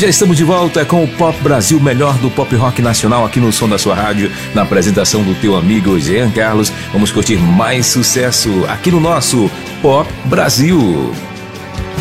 Já estamos de volta com o Pop Brasil, melhor do pop rock nacional aqui no som da sua rádio, na apresentação do teu amigo Jean Carlos. Vamos curtir mais sucesso aqui no nosso Pop Brasil.